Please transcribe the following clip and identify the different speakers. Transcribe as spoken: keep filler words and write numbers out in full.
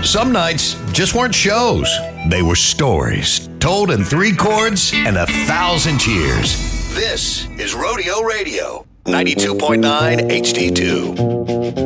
Speaker 1: Some nights just weren't shows. They were stories told in three chords and a thousand cheers. This is Rodeo Radio, ninety-two point nine H D two.